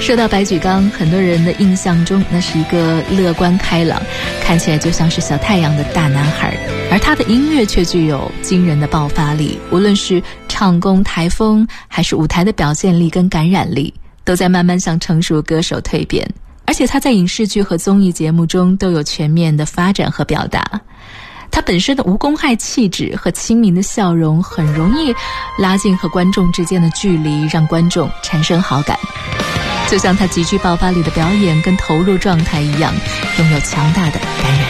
说到白举纲，很多人的印象中那是一个乐观开朗，看起来就像是小太阳的大男孩，而他的音乐却具有惊人的爆发力，无论是唱功、台风，还是舞台的表现力跟感染力，都在慢慢向成熟歌手蜕变。而且他在影视剧和综艺节目中都有全面的发展和表达。他本身的无公害气质和亲民的笑容，很容易拉近和观众之间的距离，让观众产生好感。就像他极具爆发力的表演跟投入状态一样，拥有强大的感染